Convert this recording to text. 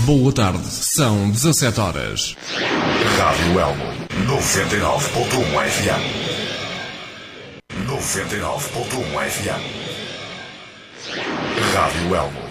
Boa tarde, são 17 horas. Rádio Elmo, 99.1 FM. 99.1 FM. Rádio Elmo.